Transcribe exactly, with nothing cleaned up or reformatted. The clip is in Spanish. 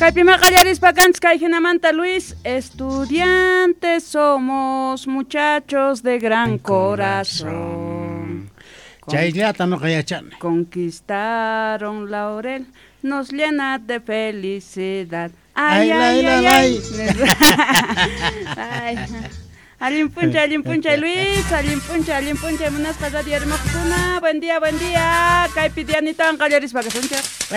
Caipima Callarispa Canska y Genamanta Luis, estudiantes somos, muchachos de gran corazón. Con, conquistaron laurel, nos llena de felicidad. Ay, ay, ay, ay. Ay. Alin puncha, alin puncha, Luis, alin puncha, alin puncha, unas pasas de hermosuna. Buen día, buen día. Caipidianito, Callarispa Canska.